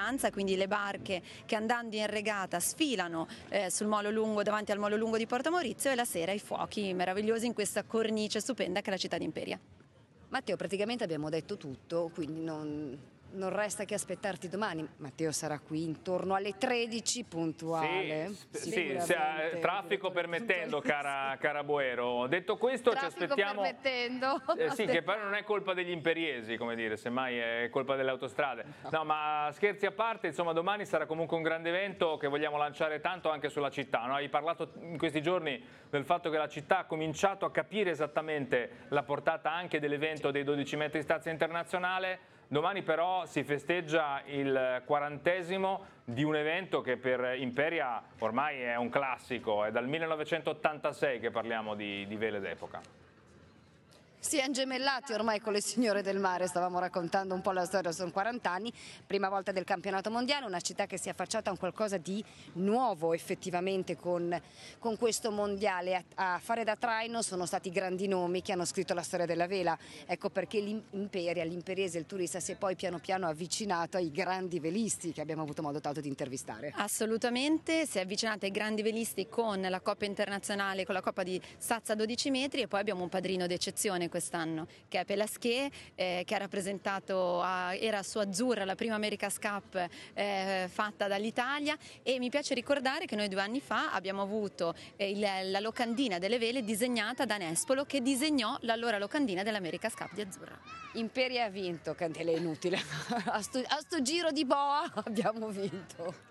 distanza, quindi le barche che andando in regata sfilano sul molo lungo, davanti al molo lungo di Porto Maurizio, e la sera i fuochi meravigliosi in questa cornice stupenda che è la città di Imperia. Matteo, praticamente abbiamo detto tutto, quindi non resta che aspettarti domani. Matteo sarà qui intorno alle 13 puntuale. Traffico permettendo, cara Boero. Detto questo, traffico ci aspettiamo. Permettendo. Sì, che poi non è colpa degli imperiesi, come dire, semmai è colpa delle autostrade. No, ma scherzi a parte, insomma, domani sarà comunque un grande evento che vogliamo lanciare tanto anche sulla città, no? Hai parlato in questi giorni del fatto che la città ha cominciato a capire esattamente la portata anche dell'evento dei 12 metri di stazza internazionale. Domani però si festeggia il 40° di un evento che per Imperia ormai è un classico, è dal 1986 che parliamo di vele d'epoca. Si è gemellati ormai con le signore del mare, stavamo raccontando un po' la storia, sono 40 anni, prima volta del campionato mondiale, una città che si è affacciata a un qualcosa di nuovo effettivamente con questo mondiale. A fare da traino sono stati grandi nomi che hanno scritto la storia della vela, ecco perché l'imperiese, il turista si è poi piano piano avvicinato ai grandi velisti che abbiamo avuto modo tanto di intervistare. Assolutamente, si è avvicinata ai grandi velisti con la Coppa internazionale, con la Coppa di stazza 12 metri, e poi abbiamo un padrino d'eccezione quest'anno che è Pelasché, che ha rappresentato, era su Azzurra, la prima America's Cup fatta dall'Italia, e mi piace ricordare che noi 2 anni fa abbiamo avuto la locandina delle vele disegnata da Nespolo, che disegnò l'allora locandina dell'America's Cup di Azzurra. Imperia ha vinto, candela è inutile, a sto giro di boa abbiamo vinto.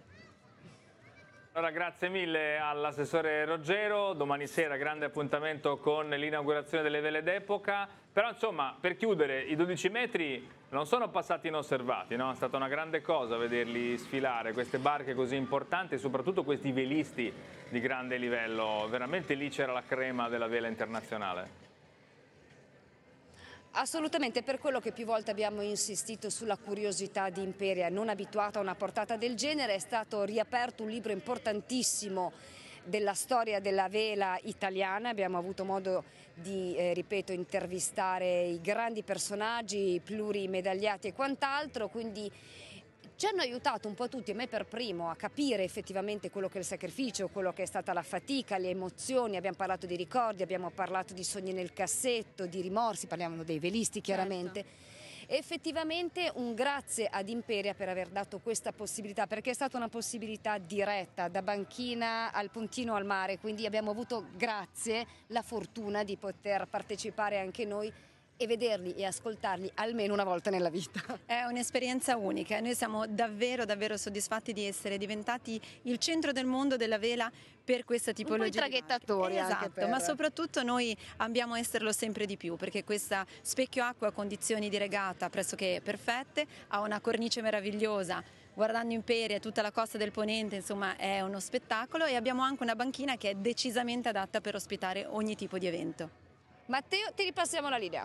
Allora, grazie mille all'assessore Roggero, domani sera grande appuntamento con l'inaugurazione delle vele d'epoca, però insomma per chiudere i 12 metri non sono passati inosservati, no? È stata una grande cosa vederli sfilare, queste barche così importanti e soprattutto questi velisti di grande livello, veramente lì c'era la crema della vela internazionale. Assolutamente, per quello che più volte abbiamo insistito sulla curiosità di Imperia, non abituata a una portata del genere, è stato riaperto un libro importantissimo della storia della vela italiana, abbiamo avuto modo di, ripeto, intervistare i grandi personaggi, i plurimedagliati e quant'altro, quindi ci hanno aiutato un po' tutti, me per primo, a capire effettivamente quello che è il sacrificio, quello che è stata la fatica, le emozioni, abbiamo parlato di ricordi, abbiamo parlato di sogni nel cassetto, di rimorsi, parliamo dei velisti chiaramente. Certo. Effettivamente un grazie ad Imperia per aver dato questa possibilità, perché è stata una possibilità diretta, da banchina al puntino al mare, quindi abbiamo avuto, grazie, la fortuna di poter partecipare anche noi e vederli e ascoltarli almeno una volta nella vita. È un'esperienza unica, noi siamo davvero soddisfatti di essere diventati il centro del mondo della vela per questa tipologia. Un po' i traghettatori, esatto, ma soprattutto noi ambiamo esserlo sempre di più, perché questa specchio acqua ha condizioni di regata pressoché perfette, ha una cornice meravigliosa, guardando Imperia e tutta la costa del Ponente, insomma è uno spettacolo, e abbiamo anche una banchina che è decisamente adatta per ospitare ogni tipo di evento. Matteo, ti ripassiamo la linea.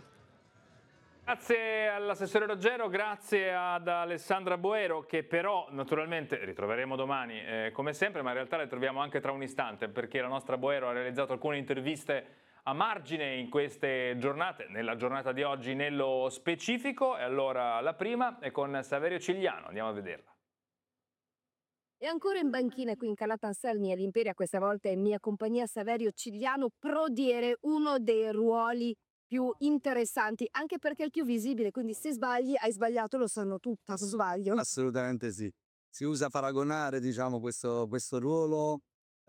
Grazie all'assessore Roggero, grazie ad Alessandra Boero, che però naturalmente ritroveremo domani come sempre, ma in realtà le troviamo anche tra un istante, perché la nostra Boero ha realizzato alcune interviste a margine in queste giornate, nella giornata di oggi nello specifico, e allora la prima è con Saverio Cigliano, andiamo a vederla. E ancora in banchina qui in Calata Anselmi all'Imperia, questa volta è in mia compagnia Saverio Cigliano, prodiere, uno dei ruoli più interessanti, anche perché è il più visibile, quindi se sbagli hai sbagliato, lo sanno tutti, sbaglio? Assolutamente sì. Si usa paragonare, diciamo, questo ruolo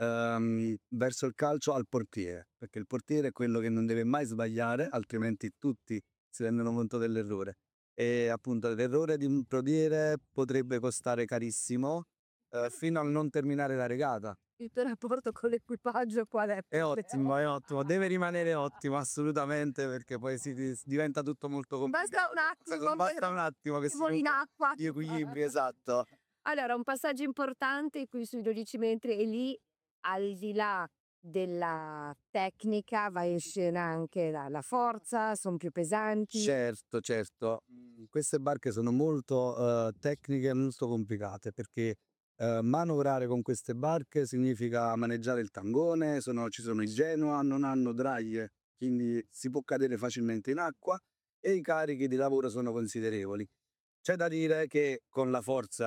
verso il calcio al portiere, perché il portiere è quello che non deve mai sbagliare, altrimenti tutti si rendono conto dell'errore. E appunto l'errore di un portiere potrebbe costare carissimo fino a non terminare la regata. Il tuo rapporto con l'equipaggio qual è? È ottimo, deve rimanere ottimo assolutamente, perché poi si diventa tutto molto complicato. Basta un attimo che si in acqua. gli equilibri, esatto. Allora, un passaggio importante qui sui 12 metri, e lì al di là della tecnica va in scena anche la forza, sono più pesanti. Certo. Queste barche sono molto tecniche e molto complicate, perché manovrare con queste barche significa maneggiare il tangone, ci sono i Genoa, non hanno draglie, quindi si può cadere facilmente in acqua, e i carichi di lavoro sono considerevoli. C'è da dire che con la forza